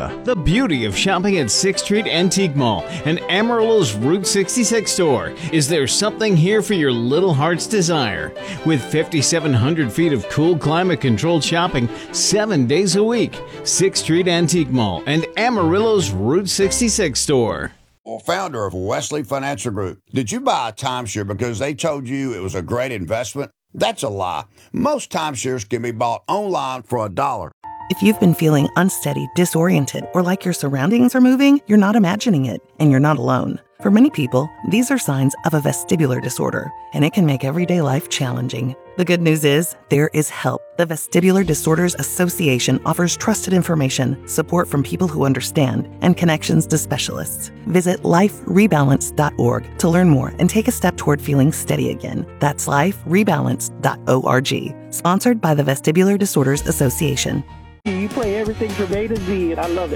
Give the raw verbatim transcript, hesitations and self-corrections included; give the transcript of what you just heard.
America. The beauty of shopping at sixth Street Antique Mall and Amarillo's Route sixty-six store is there's something here for your little heart's desire. With fifty-seven hundred feet of cool climate-controlled shopping seven days a week, sixth Street Antique Mall and Amarillo's Route sixty-six store. Well, founder of Wesley Financial Group, did you buy a timeshare because they told you it was a great investment? That's a lie. Most timeshares can be bought online for a dollar. If you've been feeling unsteady, disoriented, or like your surroundings are moving, you're not imagining it, and you're not alone. For many people, these are signs of a vestibular disorder, and it can make everyday life challenging. The good news is, there is help. The Vestibular Disorders Association offers trusted information, support from people who understand, and connections to specialists. Visit life rebalance dot org to learn more and take a step toward feeling steady again. That's life rebalance dot org. Sponsored by the Vestibular Disorders Association. You play everything from A to Z, and I love it.